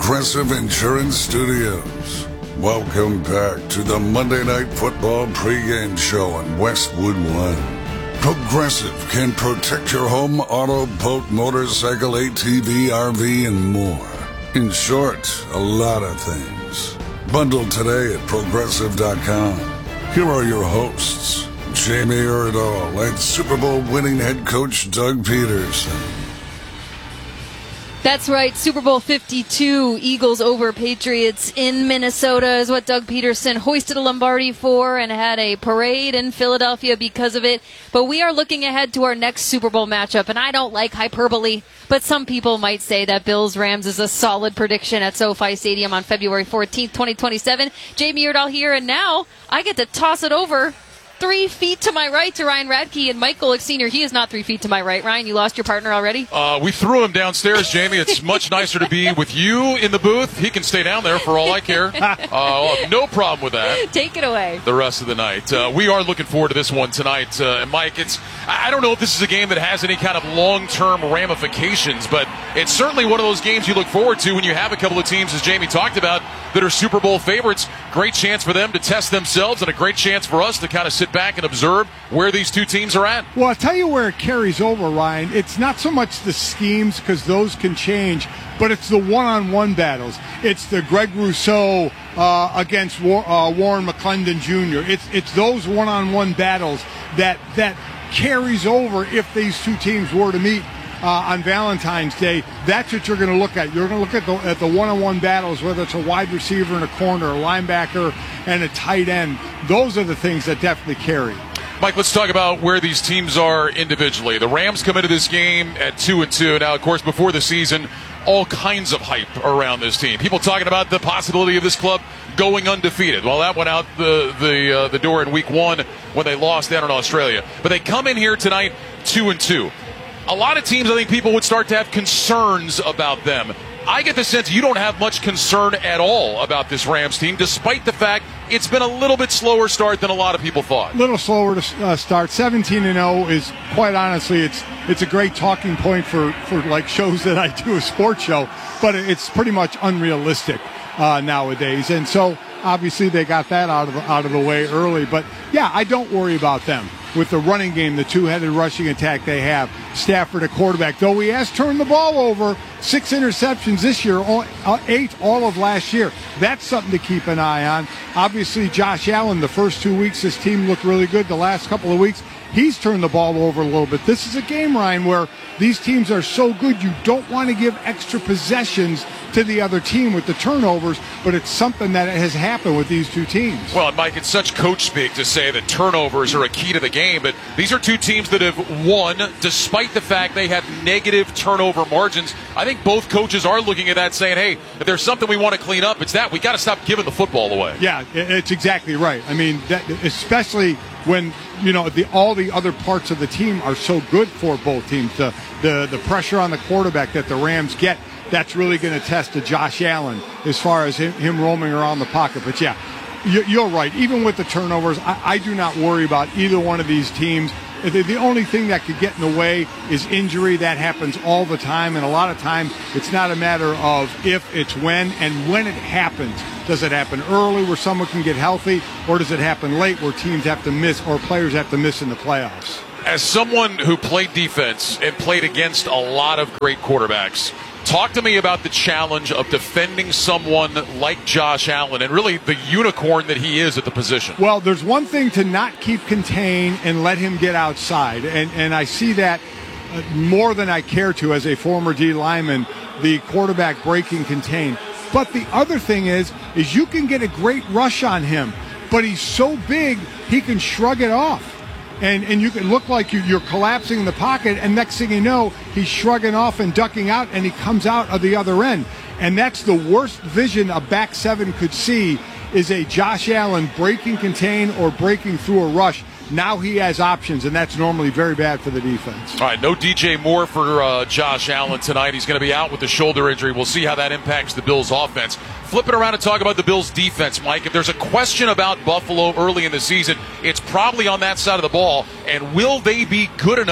Progressive Insurance Studios. Welcome back to the Monday Night Football pregame show on Westwood One. Progressive can protect your home, auto, boat, motorcycle, ATV, RV, and more. In short, a lot of things. Bundle today at Progressive.com. Here are your hosts, Jamie Erdahl and Super Bowl winning head coach Doug Peterson. That's right, Super Bowl 52, Eagles over Patriots in Minnesota is what Doug Peterson hoisted a Lombardi for and had a parade in Philadelphia because of it. But we are looking ahead to our next Super Bowl matchup, and I don't like hyperbole, but some people might say that Bills-Rams is a solid prediction at SoFi Stadium on February 14th, 2027. Jamie Erdahl here, and now I get to toss it over 3 feet to my right to Ryan Radke and Mike Golick Sr. He is not 3 feet to my right. Ryan, you lost your partner already? We threw him downstairs, Jamie. It's much nicer to be with you in the booth. He can stay down there for all I care. I'll have no problem with that. Take it away. The rest of the night. We are looking forward to this one tonight. And Mike, I don't know if this is a game that has any kind of long-term ramifications, but it's certainly one of those games you look forward to when you have a couple of teams, as Jamie talked about, that are Super Bowl favorites. Great chance for them to test themselves and a great chance for us to kind of sit back and observe where these two teams are at. Well, I'll tell you where it carries over, Ryan. It's not so much the schemes, because those can change, but it's the one-on-one battles. It's the Greg Rousseau against Warren McClendon Jr. It's those one-on-one battles that carries over if these two teams were to meet on Valentine's Day. That's what you're going to look at. You're going to look at the one-on-one battles, whether it's a wide receiver in a corner, a linebacker, and a tight end. Those are the things that definitely carry. Mike, let's talk about where these teams are individually. The Rams come into this game at 2-2. Now, of course, before the season, all kinds of hype around this team. People talking about the possibility of this club going undefeated. Well, that went out the door in week 1 when they lost down in Australia. But they come in here tonight 2-2. A lot of teams, I think people would start to have concerns about them. I get the sense you don't have much concern at all about this Rams team, despite the fact it's been a little bit slower start than a lot of people thought. A little slower to start. 17-0 is, quite honestly, it's a great talking point for like shows that I do, a sports show, but it's pretty much unrealistic nowadays. And so obviously they got that out of the way early. But yeah, I don't worry about them. With the running game, the two-headed rushing attack they have, Stafford at quarterback. Though he has turned the ball over, 6 interceptions this year, 8 all of last year. That's something to keep an eye on. Obviously, Josh Allen, the first 2 weeks, his team looked really good. The last couple of weeks, he's turned the ball over a little bit. This is a game, Ryan, where these teams are so good you don't want to give extra possessions to the other team with the turnovers, but it's something that has happened with these two teams. Well, Mike, it's such coach speak to say that turnovers are a key to the game, but these are two teams that have won despite the fact they have negative turnover margins. I think both coaches are looking at that saying, hey, if there's something we want to clean up, it's that. We got to stop giving the football away. Yeah, it's exactly right. I mean, especially when, all the other parts of the team are so good for both teams. The pressure on the quarterback that the Rams get, that's really going to test to Josh Allen as far as him roaming around the pocket. But yeah, you're right. Even with the turnovers, I do not worry about either one of these teams. The only thing that could get in the way is injury. That happens all the time, and a lot of times it's not a matter of if, it's when, and when it happens. Does it happen early where someone can get healthy, or does it happen late where teams have to miss or players have to miss in the playoffs? As someone who played defense and played against a lot of great quarterbacks, talk to me about the challenge of defending someone like Josh Allen and really the unicorn that he is at the position. Well, there's one thing to not keep contained and let him get outside, and I see that more than I care to as a former D lineman, the quarterback breaking contain. But the other thing is you can get a great rush on him, but he's so big he can shrug it off. And you can look like you're collapsing in the pocket, and next thing you know, he's shrugging off and ducking out, and he comes out of the other end. And that's the worst vision a back seven could see, is a Josh Allen breaking contain or breaking through a rush. Now he has options, and that's normally very bad for the defense. All right, no DJ Moore for Josh Allen tonight. He's going to be out with a shoulder injury. We'll see how that impacts the Bills' offense. Flip it around and talk about the Bills' defense, Mike. If there's a question about Buffalo early in the season, it's probably on that side of the ball. And will they be good enough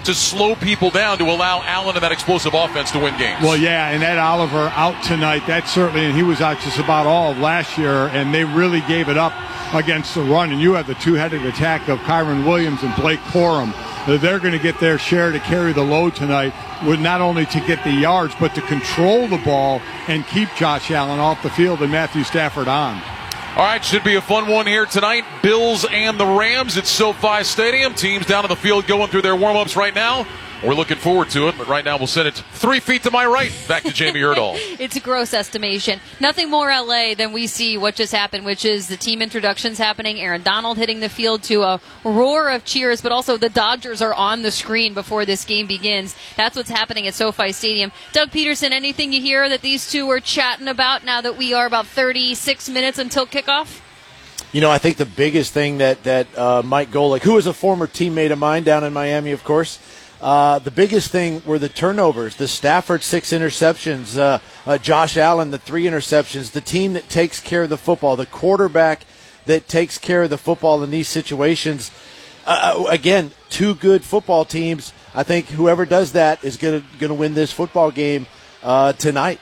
to slow people down to allow Allen and that explosive offense to win games. Well, yeah, and Ed Oliver out tonight, that certainly, and he was out just about all of last year, and they really gave it up against the run. And you have the two-headed attack of Kyron Williams and Blake Corum. They're going to get their share to carry the load tonight, with not only to get the yards, but to control the ball and keep Josh Allen off the field and Matthew Stafford on. All right, should be a fun one here tonight. Bills and the Rams at SoFi Stadium. Teams down on the field going through their warm-ups right now. We're looking forward to it, but right now we'll send it 3 feet to my right. Back to Jamie Erdahl. It's a gross estimation. Nothing more LA than we see what just happened, which is the team introductions happening. Aaron Donald hitting the field to a roar of cheers, but also the Dodgers are on the screen before this game begins. That's what's happening at SoFi Stadium. Doug Peterson, anything you hear that these two are chatting about now that we are about 36 minutes until kickoff? You know, I think the biggest thing that Mike Golick, who is a former teammate of mine down in Miami, of course, the biggest thing were the turnovers. The Stafford 6 interceptions, Josh Allen the 3 interceptions, the team that takes care of the football, the quarterback that takes care of the football in these situations. Again, 2 good football teams. I think whoever does that is going to win this football game tonight.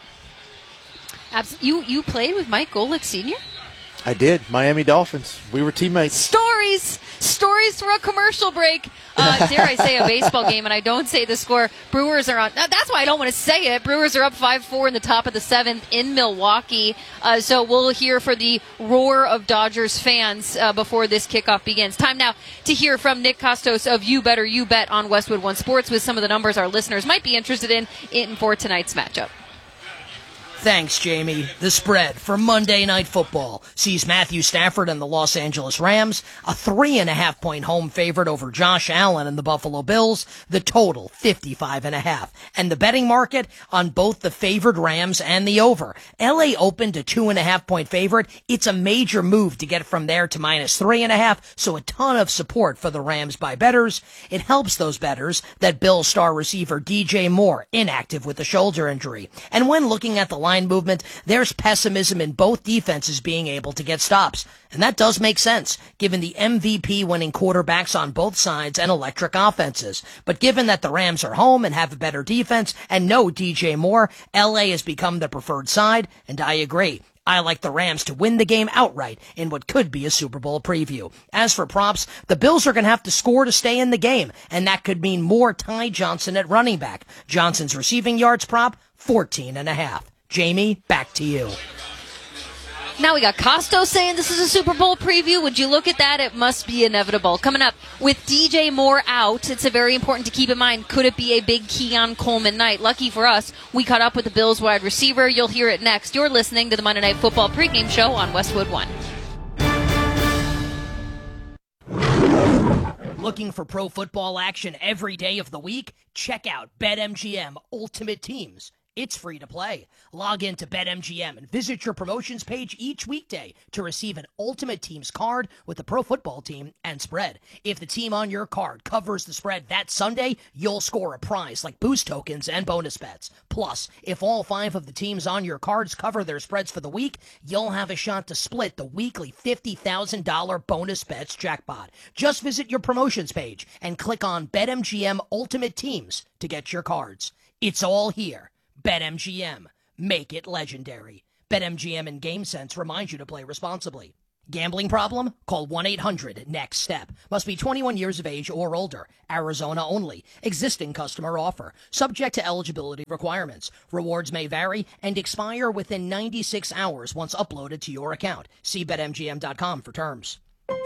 You played with Mike Golick Sr.? I did. Miami Dolphins. We were teammates. Stories for a commercial break. Dare I say a baseball game, and I don't say the score. Brewers are on. That's why I don't want to say it. Brewers are up 5-4 in the top of the 7th in Milwaukee. So we'll hear for the roar of Dodgers fans before this kickoff begins. Time now to hear from Nick Kostos of You Better You Bet on Westwood One Sports with some of the numbers our listeners might be interested in for tonight's matchup. Thanks, Jamie. The spread for Monday Night Football sees Matthew Stafford and the Los Angeles Rams, a 3.5-point home favorite over Josh Allen and the Buffalo Bills, the total 55.5. And the betting market on both the favored Rams and the over. LA opened a 2.5-point favorite. It's a major move to get from there to -3.5, so a ton of support for the Rams by bettors. It helps those bettors that Bills star receiver DJ Moore inactive with a shoulder injury. And when looking at the line movement, there's pessimism in both defenses being able to get stops. And that does make sense, given the MVP winning quarterbacks on both sides and electric offenses. But given that the Rams are home and have a better defense and no DJ Moore, LA has become the preferred side, and I agree. I like the Rams to win the game outright in what could be a Super Bowl preview. As for props, the Bills are going to have to score to stay in the game, and that could mean more Ty Johnson at running back. Johnson's receiving yards prop, 14.5. Jamie, back to you. Now we got Costo saying this is a Super Bowl preview. Would you look at that? It must be inevitable. Coming up, with DJ Moore out, it's very important to keep in mind, could it be a big Keon Coleman night? Lucky for us, we caught up with the Bills wide receiver. You'll hear it next. You're listening to the Monday Night Football pregame show on Westwood One. Looking for pro football action every day of the week? Check out BetMGM Ultimate Teams. It's free to play. Log in to BetMGM and visit your promotions page each weekday to receive an Ultimate Teams card with the pro football team and spread. If the team on your card covers the spread that Sunday, you'll score a prize like boost tokens and bonus bets. Plus, if all 5 of the teams on your cards cover their spreads for the week, you'll have a shot to split the weekly $50,000 bonus bets jackpot. Just visit your promotions page and click on BetMGM Ultimate Teams to get your cards. It's all here. BetMGM. Make it legendary. BetMGM and GameSense remind you to play responsibly. Gambling problem? Call 1-800-NEXT-STEP. Must be 21 years of age or older. Arizona only. Existing customer offer. Subject to eligibility requirements. Rewards may vary and expire within 96 hours once uploaded to your account. See BetMGM.com for terms.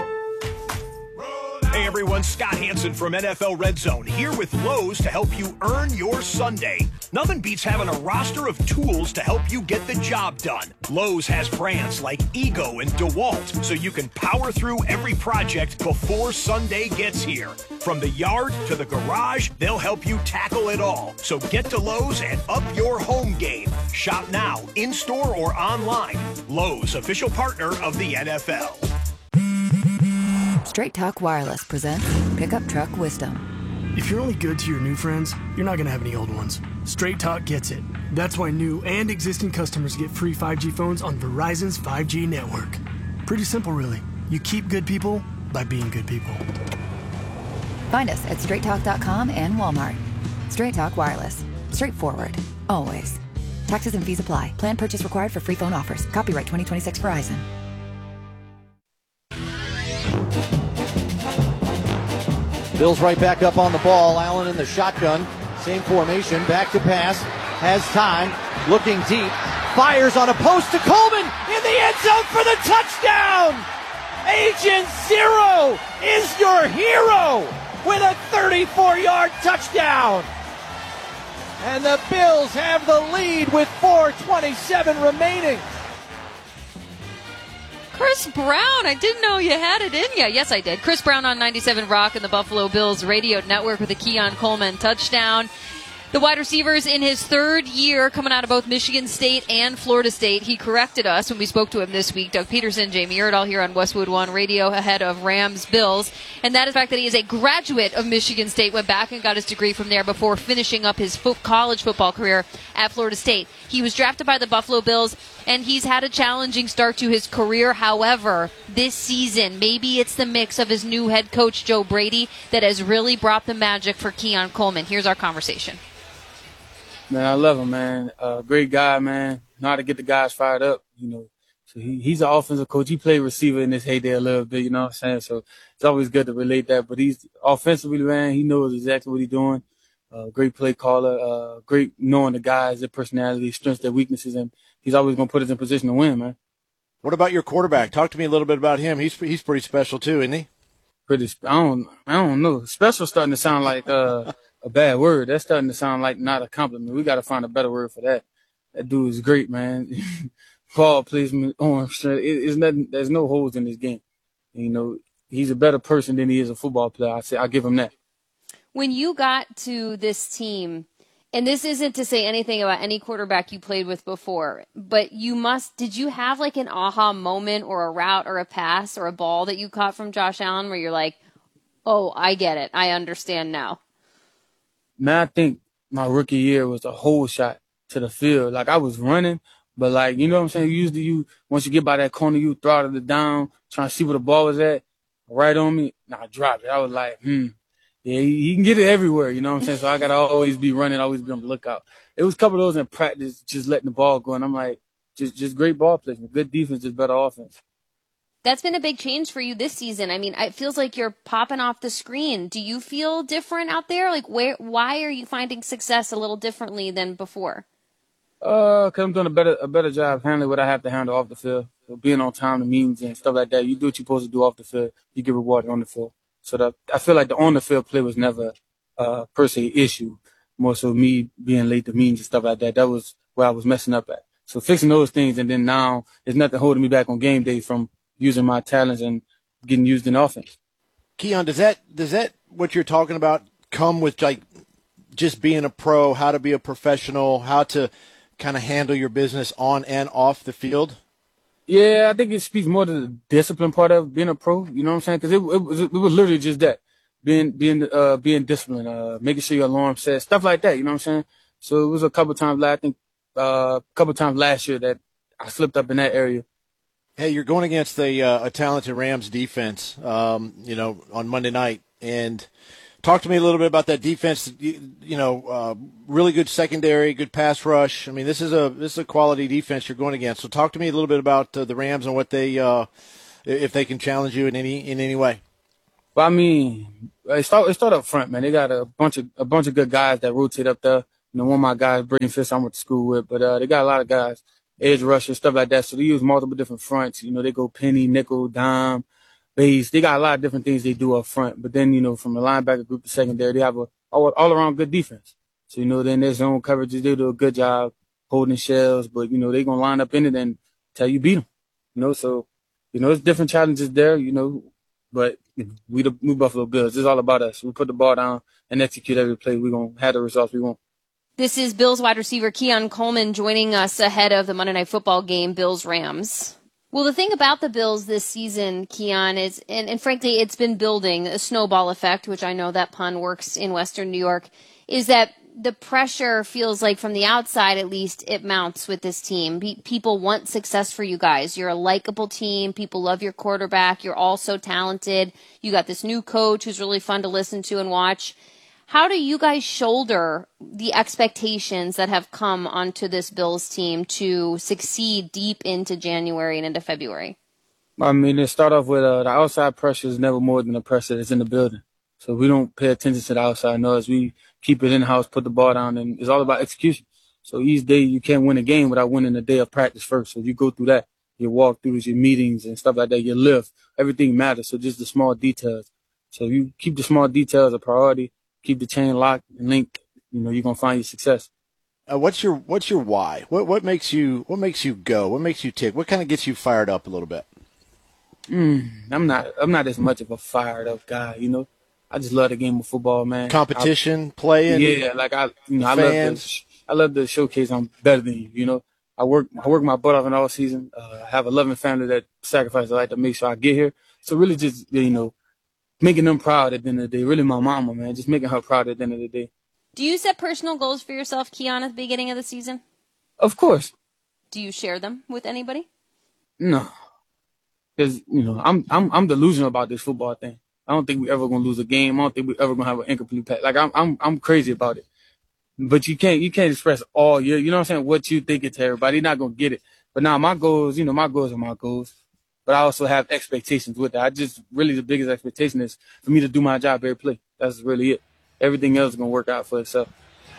Hey everyone, Scott Hansen from NFL Red Zone here with Lowe's to help you earn your Sunday. Nothing beats having a roster of tools to help you get the job done. Lowe's has brands like Ego and DeWalt, so you can power through every project before Sunday gets here. From the yard to the garage, they'll help you tackle it all. So get to Lowe's and up your home game. Shop now, in-store or online. Lowe's, official partner of the NFL. Straight Talk Wireless presents Pickup Truck Wisdom. If you're only good to your new friends, you're not going to have any old ones. Straight Talk gets it. That's why new and existing customers get free 5G phones on Verizon's 5G network. Pretty simple, really. You keep good people by being good people. Find us at straighttalk.com and Walmart. Straight Talk Wireless. Straightforward. Always. Taxes and fees apply. Plan purchase required for free phone offers. Copyright 2026 Verizon. Bills right back up on the ball. Allen in the shotgun. Same formation. Back to pass. Has time. Looking deep. Fires on a post to Coleman in the end zone for the touchdown. Agent Zero is your hero with a 34-yard touchdown. And the Bills have the lead with 4:27 remaining. Chris Brown, I didn't know you had it in you. Yes, I did. Chris Brown on 97 Rock and the Buffalo Bills radio network with a Keon Coleman touchdown. The wide receivers in his third year coming out of both Michigan State and Florida State. He corrected us when we spoke to him this week. Doug Peterson, Jamie Erdahl here on Westwood One Radio ahead of Rams Bills. And that is the fact that he is a graduate of Michigan State, went back and got his degree from there before finishing up his college football career at Florida State. He was drafted by the Buffalo Bills, and he's had a challenging start to his career. However, this season, maybe it's the mix of his new head coach, Joe Brady, that has really brought the magic for Keon Coleman. Here's our conversation. Man, I love him, man. Great guy, man. Know how to get the guys fired up, you know. So he's an offensive coach. He played receiver in his heyday a little bit, you know what I'm saying? So it's always good to relate that. But he's offensively, man, he knows exactly what he's doing. Great play caller, great knowing the guys, their personality, strengths, their weaknesses, and he's always going to put us in position to win, man. What about your quarterback? Talk to me a little bit about him. He's pretty special too, isn't he? I don't know. Special starting to sound like a bad word. That's starting to sound like not a compliment. We got to find a better word for that. That dude is great, man. Ball placement, arm strength. It's nothing. There's no holes in this game. You know, he's a better person than he is a football player. I'll give him that. When you got to this team, and this isn't to say anything about any quarterback you played with before, but did you have like an aha moment or a route or a pass or a ball that you caught from Josh Allen where you're like, oh, I get it. I understand now? Man, I think my rookie year was a whole shot to the field. Like, I was running, but, like, you know what I'm saying? Usually once you get by that corner, you throttle it down, trying to see where the ball was at, right on me. I dropped it. I was like, yeah, he can get it everywhere, you know what I'm saying? So I got to always be running, always be on the lookout. It was a couple of those in practice, just letting the ball go, and I'm like, just great ball placement. Good defense, just better offense. That's been a big change for you this season. I mean, it feels like you're popping off the screen. Do you feel different out there? Like, why are you finding success a little differently than before? Cause I'm doing a better job handling what I have to handle off the field. So being on time, the meetings and stuff like that. You do what you're supposed to do off the field. You get rewarded on the field. So I feel like the on the field play was never per se issue. More so me being late to meetings and stuff like that. That was where I was messing up at. So fixing those things, and then now there's nothing holding me back on game day from using my talents and getting used in offense. Keon, does that what you're talking about come with like just being a pro, how to be a professional, how to kind of handle your business on and off the field? Yeah, I think it speaks more to the discipline part of being a pro. You know what I'm saying? Because it was literally just that, being disciplined, making sure your alarm set, stuff like that. You know what I'm saying? So it was a couple times. I think a couple times last year that I slipped up in that area. Hey, you're going against a talented Rams defense, on Monday night. And talk to me a little bit about that defense. Really good secondary, good pass rush. I mean, this is a quality defense you're going against. So talk to me a little bit about the Rams and what they, if they can challenge you in any way. Well, I mean, it start up front, man. They got a bunch of good guys that rotate up there. You know, one of my guys, Braden Fisk, I went to school with, but they got a lot of guys. Edge rushers, stuff like that. So they use multiple different fronts. You know, they go penny, nickel, dime, base. They got a lot of different things they do up front. But then, you know, from the linebacker group to secondary, they have a all-around good defense. So, you know, then their zone coverages, they do a good job holding shells. But, you know, they're going to line up in it and tell you beat them. You know, so, you know, there's different challenges there, you know. But we Buffalo Bills. It's all about us. We put the ball down and execute every play. We're going to have the results we want. This is Bills wide receiver Keon Coleman joining us ahead of the Monday Night Football game, Bills-Rams. Well, the thing about the Bills this season, Keon, is, and frankly, it's been building a snowball effect, which I know that pun works in Western New York, is that the pressure feels like from the outside, at least, it mounts with this team. People want success for you guys. You're a likable team. People love your quarterback. You're all so talented. You got this new coach who's really fun to listen to and watch. How do you guys shoulder the expectations that have come onto this Bills team to succeed deep into January and into February? I mean, it start off with the outside pressure is never more than the pressure that's in the building. So we don't pay attention to the outside noise. We keep it in-house, put the ball down, and it's all about execution. So each day you can't win a game without winning a day of practice first. So you go through that, your walkthroughs, your meetings and stuff like that, your lift, everything matters. So just the small details. So you keep the small details a priority, keep the chain locked and linked, you're going to find your success. What's your why? What makes you go? What makes you tick? What kind of gets you fired up a little bit? I'm not as much of a fired up guy, I just love the game of football, man. Competition, playing. Yeah, like I love the showcase. I'm better than you. I work my butt off in all season. I have a loving family that sacrifices a lot to make sure I get here. So really, just making them proud at the end of the day. Really, my mama, man, just making her proud at the end of the day. Do you set personal goals for yourself, Keon, at the beginning of the season? Of course. Do you share them with anybody? No, because I'm delusional about this football thing. I don't think we're ever gonna lose a game. I don't think we're ever gonna have an incomplete pass. Like I'm crazy about it. But you can't express all your, what I'm saying, what you think it to everybody. You're not gonna get it. But now my goals, my goals are my goals. But I also have expectations with that. The biggest expectation is for me to do my job every play. That's really it. Everything else is gonna work out for itself.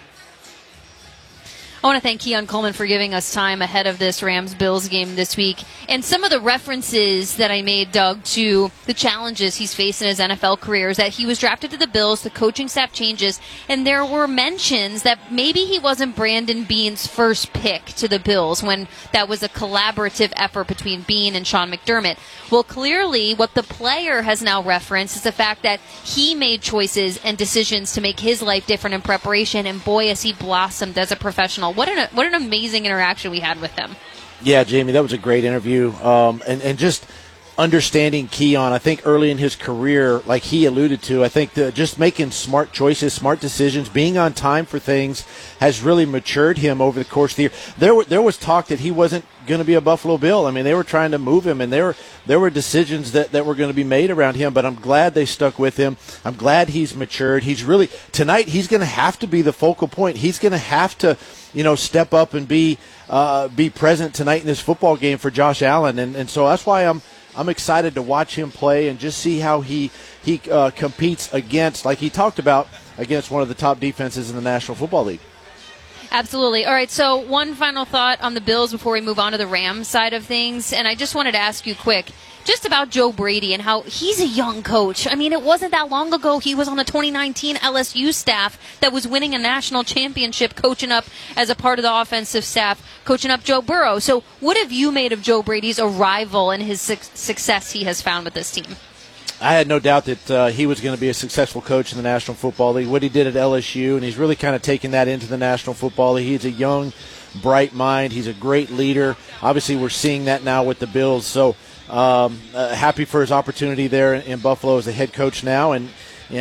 I want to thank Keon Coleman for giving us time ahead of this Rams-Bills game this week. And some of the references that I made, Doug, to the challenges he's faced in his NFL career is that he was drafted to the Bills, the coaching staff changes, and there were mentions that maybe he wasn't Brandon Beane's first pick to the Bills when that was a collaborative effort between Beane and Sean McDermott. Well, clearly what the player has now referenced is the fact that he made choices and decisions to make his life different in preparation, and boy, has he blossomed as a professional. What an amazing interaction we had with him. Yeah, Jamie, that was a great interview. And just understanding Keon, I think early in his career, like he alluded to, I think just making smart choices, smart decisions, being on time for things has really matured him over the course of the year. There was talk that he wasn't going to be a Buffalo Bill. I mean, they were trying to move him, and there were decisions that were going to be made around him, but I'm glad they stuck with him. I'm glad he's matured. Tonight he's going to have to be the focal point. He's going to have to, step up and be present tonight in this football game for Josh Allen. And so that's why I'm excited to watch him play and just see how he competes against, like he talked about, against one of the top defenses in the National Football League. Absolutely. All right, so one final thought on the Bills before we move on to the Rams side of things, and I just wanted to ask you quick, just about Joe Brady and how he's a young coach. I mean, it wasn't that long ago he was on the 2019 LSU staff that was winning a national championship, coaching up as a part of the offensive staff, coaching up Joe Burrow. So what have you made of Joe Brady's arrival and his success he has found with this team? I had no doubt that he was going to be a successful coach in the National Football League. What he did at LSU, and he's really kind of taken that into the National Football League. He's a young, bright mind. He's a great leader. Obviously, we're seeing that now with the Bills. So happy for his opportunity there in Buffalo as a head coach now, and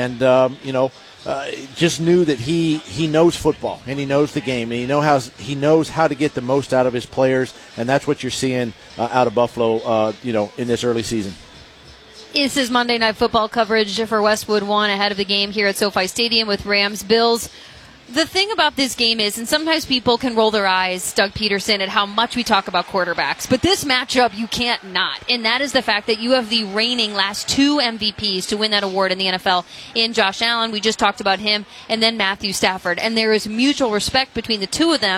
just knew that he knows football and he knows the game, and he knows how to get the most out of his players, and that's what you're seeing out of Buffalo, in this early season. This is Monday Night Football coverage for Westwood One ahead of the game here at SoFi Stadium with Rams-Bills. The thing about this game is, and sometimes people can roll their eyes, Doug Peterson, at how much we talk about quarterbacks, but this matchup you can't not, and that is the fact that you have the reigning last two MVPs to win that award in the NFL in Josh Allen, we just talked about him, and then Matthew Stafford, and there is mutual respect between the two of them.